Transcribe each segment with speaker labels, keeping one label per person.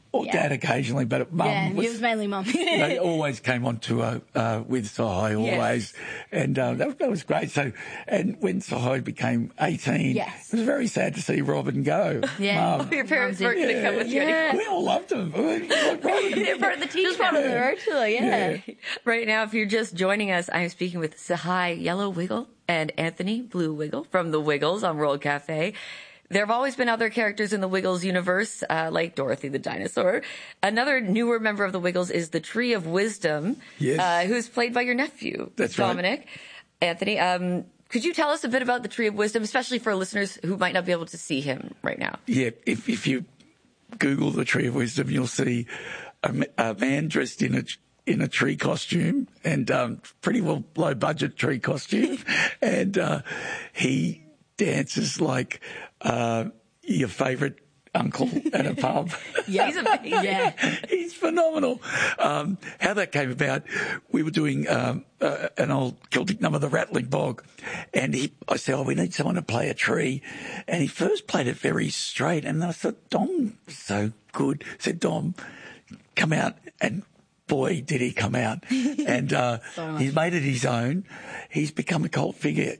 Speaker 1: Or Dad occasionally, but Mum
Speaker 2: it was mainly Mum.
Speaker 1: They always came on tour with Sahai, always. And that was great. So, and when Sahai became 18, it was very sad to see Robin go.
Speaker 3: Mum. Your parents weren't going to come with you anymore.
Speaker 1: We all loved him.
Speaker 3: They're part of the team.
Speaker 2: Just part of the virtual,
Speaker 3: Right now, if you're just joining us, I'm speaking with Sahai Yellow Wiggle and Anthony Blue Wiggle from The Wiggles on World Cafe. There have always been other characters in the Wiggles universe, like Dorothy the dinosaur. Another newer member of the Wiggles is the Tree of Wisdom, who's played by your nephew, Dominic. Right. Anthony, could you tell us a bit about the Tree of Wisdom, especially for listeners who might not be able to see him right now?
Speaker 1: Yeah, if you Google the Tree of Wisdom, you'll see a man dressed in a tree costume and pretty well low budget tree costume, and he dances like your favourite uncle at a pub.
Speaker 3: He's amazing.
Speaker 1: He's phenomenal. How that came about, we were doing an old Celtic number, The Rattling Bog, and I said, we need someone to play a tree. And he first played it very straight, and I thought, Dom was so good. I said, Dom, come out, and boy, did he come out. And he's made it his own. He's become a cult figure.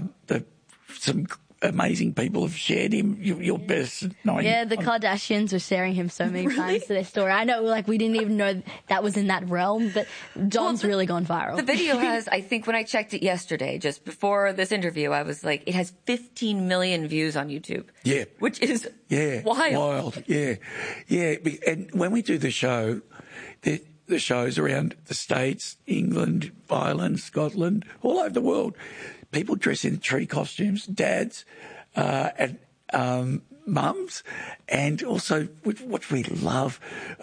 Speaker 1: Some amazing people have shared him. You're best known.
Speaker 2: Yeah, the Kardashians were sharing him so many times to their story. I know, we didn't even know that was in that realm, but Dom's really gone viral.
Speaker 3: The video has, I think when I checked it yesterday, just before this interview, I was like, it has 15 million views on YouTube.
Speaker 1: Yeah.
Speaker 3: Which is wild.
Speaker 1: Yeah. And when we do the show, the shows around the States, England, Ireland, Scotland, all over the world, people dress in tree costumes, dads and mums, and also what we love.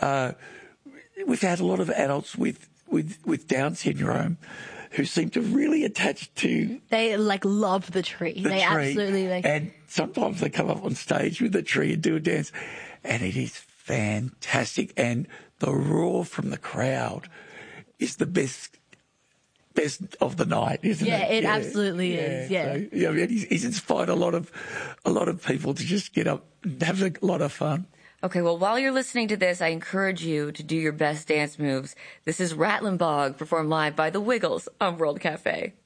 Speaker 1: We've had a lot of adults with Down syndrome who seem to really attach to.
Speaker 2: They love the tree. They absolutely
Speaker 1: And sometimes they come up on stage with the tree and do a dance, and it is fantastic. And the roar from the crowd is the best of the night, isn't it?
Speaker 2: It absolutely is.
Speaker 1: So, he's inspired a lot of people to just get up and have a lot of fun.
Speaker 3: Okay, well, while you're listening to this, I encourage you to do your best dance moves. This is Rattling Bog, performed live by The Wiggles on World Cafe.